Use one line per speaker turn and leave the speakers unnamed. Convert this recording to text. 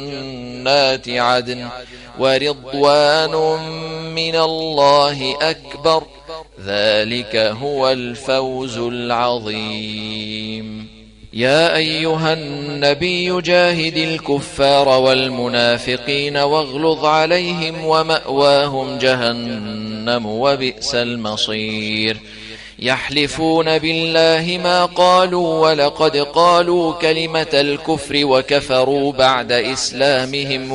جنات عدن ورضوان من الله أكبر ذلك هو الفوز العظيم. يا أيها النبي جاهد الكفار والمنافقين واغلظ عليهم ومأواهم جهنم وبئس المصير. يحلفون بالله ما قالوا ولقد قالوا كلمة الكفر وكفروا بعد إسلامهم